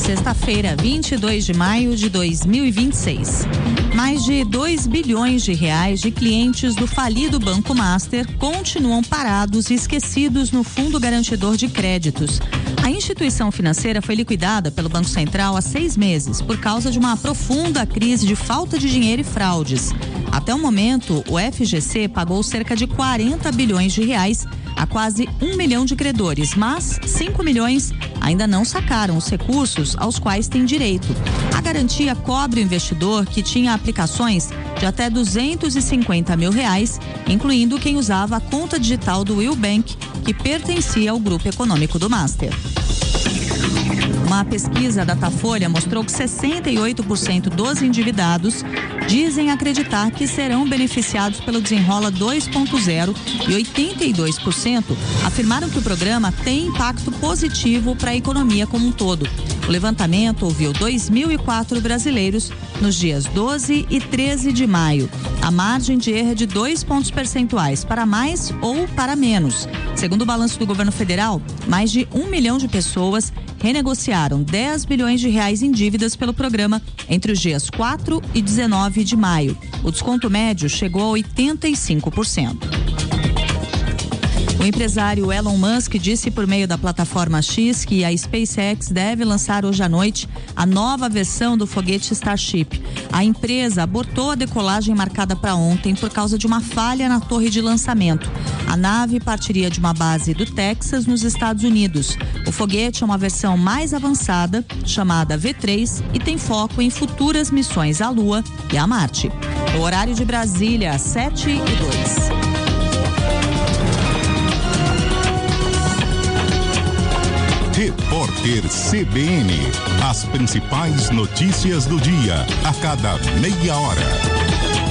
Sexta-feira, 22 de maio de 2026. Mais de 2 bilhões de reais de clientes do falido Banco Master continuam parados e esquecidos no Fundo Garantidor de Créditos. A instituição financeira foi liquidada pelo Banco Central há 6 meses por causa de uma profunda crise de falta de dinheiro e fraudes. Até o momento, o FGC pagou cerca de 40 bilhões de reais a quase 1 milhão de credores, mas 5 milhões ainda não sacaram os recursos aos quais têm direito. A garantia cobre o investidor que tinha aplicações de até R$250 mil, incluindo quem usava a conta digital do Will Bank, que pertencia ao grupo econômico do Master. Uma pesquisa da Datafolha mostrou que 68% dos endividados dizem acreditar que serão beneficiados pelo Desenrola 2.0 e 82% afirmaram que o programa tem impacto positivo para a economia como um todo. O levantamento ouviu 2.004 brasileiros nos dias 12 e 13 de maio. A margem de erro é de 2 pontos percentuais, para mais ou para menos. Segundo o balanço do governo federal, mais de 1 milhão de pessoas renegociaram 10 bilhões de reais em dívidas pelo programa entre os dias 4 e 19 de maio. O desconto médio chegou a 85%. O empresário Elon Musk disse por meio da plataforma X que a SpaceX deve lançar hoje à noite a nova versão do foguete Starship. A empresa abortou a decolagem marcada para ontem por causa de uma falha na torre de lançamento. A nave partiria de uma base do Texas, nos Estados Unidos. O foguete é uma versão mais avançada, chamada V3, e tem foco em futuras missões à Lua e a Marte. O horário de Brasília, 7:02. Repórter CBN. As principais notícias do dia, a cada meia hora.